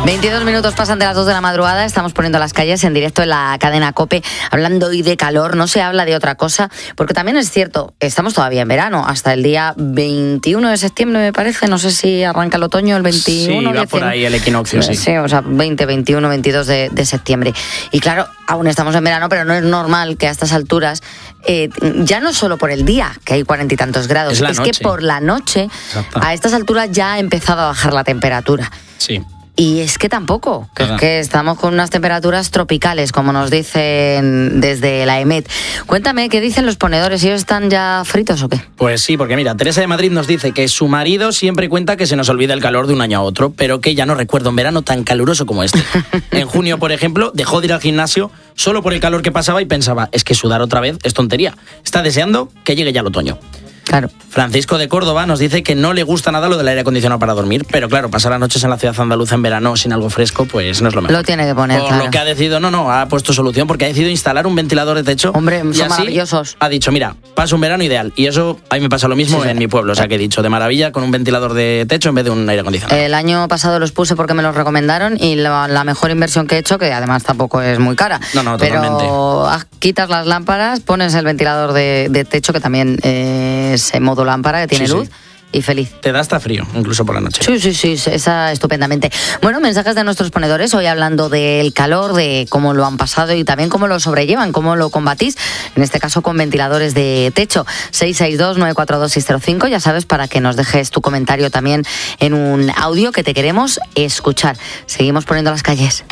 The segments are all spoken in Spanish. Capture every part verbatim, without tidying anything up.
veintidós minutos pasan de las dos de la madrugada, estamos poniendo las calles en directo en la cadena COPE, hablando hoy de calor, no se habla de otra cosa, porque también es cierto, estamos todavía en verano, hasta el día veintiuno de septiembre me parece, no sé si arranca el otoño el veintiuno. Sí, va por ahí el equinoccio, sí. Sí, o sea, veinte, veintiuno, veintidós de, de septiembre. Y claro, aún estamos en verano, pero no es normal que a estas alturas, eh, ya no solo por el día, que hay cuarenta y tantos grados, es, la es noche. que por la noche, Exacto. a estas alturas ya ha empezado a bajar la temperatura. Sí. Y es que tampoco, que, es que estamos con unas temperaturas tropicales, como nos dicen desde la EMET. Cuéntame, ¿qué dicen los ponedores? ¿Ellos están ya fritos o qué? Pues sí, porque mira, Teresa de Madrid nos dice que su marido siempre cuenta que se nos olvida el calor de un año a otro, pero que ya no recuerda un verano tan caluroso como este. En junio, por ejemplo, dejó de ir al gimnasio solo por el calor que pasaba y pensaba, es que sudar otra vez es tontería. Está deseando que llegue ya el otoño. Claro. Francisco de Córdoba nos dice que no le gusta nada lo del aire acondicionado para dormir, pero claro, pasar las noches en la ciudad andaluza en verano sin algo fresco, pues no es lo mejor. Lo tiene que poner, Por claro. lo que ha decidido, no, no, ha puesto solución porque ha decidido instalar un ventilador de techo. Hombre, y son así maravillosos. Ha dicho, mira, paso un verano ideal. Y eso a mí me pasa lo mismo Sí, sí. en mi pueblo, o sea que he dicho, de maravilla, con un ventilador de techo en vez de un aire acondicionado. El año pasado los puse porque me los recomendaron y la, la mejor inversión que he hecho, que además tampoco es muy cara. No, no, pero totalmente. quitas las lámparas, pones el ventilador de, de techo, que también es en modo lámpara, que tiene Sí, luz. sí. Y feliz. Te da hasta frío, incluso por la noche. Sí, sí, sí, esa estupendamente. Bueno, mensajes de nuestros ponedores, hoy hablando del calor, de cómo lo han pasado y también cómo lo sobrellevan, cómo lo combatís, en este caso con ventiladores de techo. seis seis dos, nueve cuatro dos, seis cero cinco, ya sabes, para que nos dejes tu comentario también en un audio que te queremos escuchar. Seguimos poniendo las calles.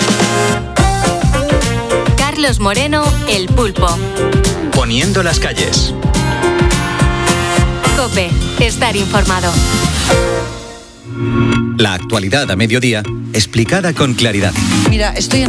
Carlos Moreno, El Pulpo. Poniendo las calles. COPE, estar informado. La actualidad a mediodía, explicada con claridad. Mira, estoy en